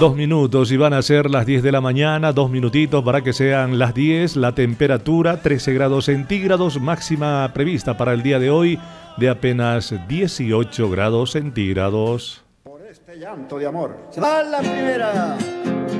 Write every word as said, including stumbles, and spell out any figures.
Dos minutos y van a ser las diez de la mañana, dos minutitos para que sean las diez. La temperatura trece grados centígrados, máxima prevista para el día de hoy de apenas dieciocho grados centígrados. Por este llanto de amor. Se va la primera.